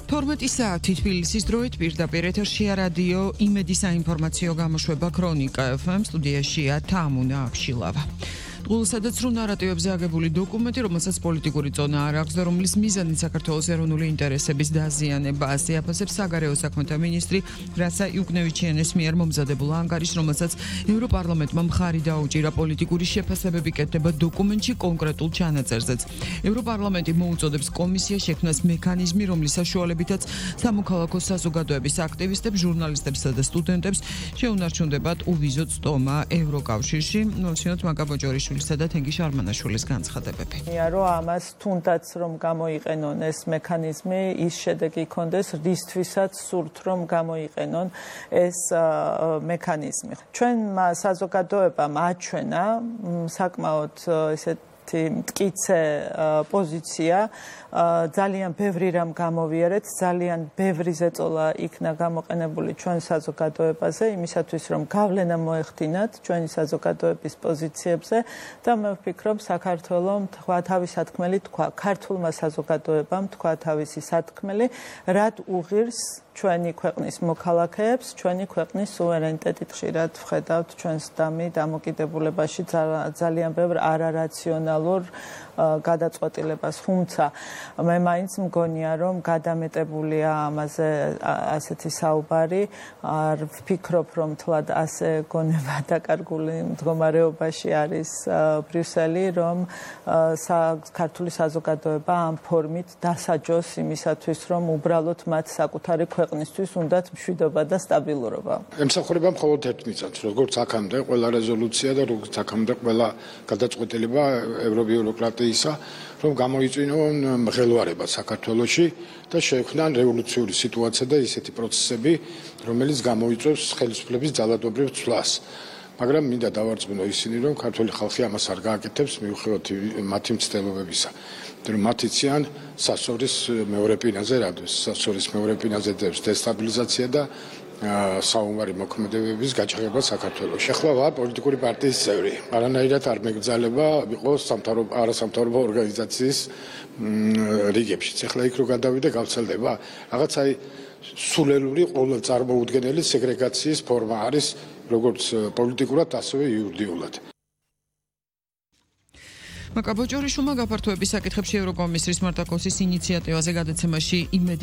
12 საათი თბილისის დროით პირდაპირ ეთერშია რადიო იმედი საინფორმაციო გამოშვება ქრონიკა FM სტუდიაშია თამუნა აფშილავა. Sadაც რო ნარატივებზე აგებული დოკუმენტი, რომელსაც პოლიტიკური ზონა არ აქვს და რომლის მიზანით საქართველოს ეროვნული ინტერესების დაზიანება ასეაფასებს საგარეო საქმეთა მინისტრი რასა იუკნევიჩიანის მიერ მომზადებულ ანგარიშს, რომელსაც ევროპარლამენტმა მხარი დაუჭირა პოლიტიკური შეფასებები კეთდება დოკუმენტში კონკრეტულ ჩანაწერზეც. ევროპარლამენტი მოუწოდებს კომისიას შექმნას მექანიზმი, რომლის საშუალებითაც სამოქალაქო საზოგადოების აქტივისტებს, ჟურნალისტებსა და სტუდენტებს შეუნარჩუნდებათ უვიზო წტომა ევროკავშირში. ნორჩინოთ მაგაბოჯორიშვილი და თენგიშ არმანაშვილის განცხადებები. რომ ამას თუნდაც რომ გამოიყენონ ეს მექანიზმი, ის შედეგი იქონდეს, რისთვისაც სურთ რომ გამოიყენონ ეს მექანიზმი. ჩვენმა საზოგადოებამ აჩვენა საკმაოდ ესეთ მტკიცე პოზიცია, ძალიან ბევრი რამ გამოვიარეთ, ძალიან ბევრი ზეწოლა იქნა გამოყენებული ჩვენ საზოგადოებაზე, იმისათვის რომ გავლენა მოეხდინათ ჩვენი საზოგადოების პოზიციებზე და მე ვფიქრობ საქართველოს თქვა თავის სათქმელი თქვა, ქართულმა საზოგადოებამ თქვა თავისი სათქმელი, რაც უღირს ჩვენი ქვეყნის მოქალაქეებს, ჩვენი ქვეყნის სუვერენიტეტით ხშირად ვხედავთ ჩვენს დამოკიდებულებაში ძალიან ბევრ არარაციონალურ გადაწყვეტილებას, თუმცა მე მაინც მგონია რომ გადამეტებულია ამაზე ასეთი საუბარი, არ ვფიქრობ რომ თლად ასე გონება დაკარგული მდგომარეობაში არის ბრიუსელი, რომ ქართული საზოგადოება ამ ფორმით დასაჯოს იმისათვის, რომ უბრალოდ მათ საკუთარი ქვეყნისთვის უნდათ მშვიდობა და სტაბილურობა. ემსახურება მხოლოდ ერთ მიზანს, როგორც აქამდე ყველა რეზოლუცია და როგორც აქამდე ყველა გადაწყვეტილება ევრობიუროკრატიისა, რომ გამოიწვიონ მღელვარება საქართველოში და შეექმნან რევოლუციური სიტუაცია და ისეთი პროცესები, რომელიც გამოიწვევს ხელისუფლების ძალადობრივ ცვლას. მაგრამ მინდა დავარწმუნო ისინი, რომ ქართული ხალხი ამას არ გააკეთებს მიუხედავად მათი მცდელობებისა. რომ მათ იციან სასწორის მეორე ფინაზე რადოს, სასწორის მეორე ფინაზე დევს დესტაბილიზაცია და საომარი მოქმედებების გაჩაღება საქართველოში. ახლა ვარ პოლიტიკური პარტიის წევრი. არანაირად არ მეგრძალება იყოს არასამთავრობო ორგანიზაციის რიგებში. ახლა იქ რო გადავიდე გავცელდება რაღაც აი სულელური ყოველ წარმოუდგენელი სეგრეგაციის ფორმა არის როგორც პოლიტიკურად, ასევე იურიდიულად. მაკაბოჯორიშვილმა გაფართოების საკითხებში ევროკომისრის მარტა კოსის ინიციატივაზე გადაცემაში იმედი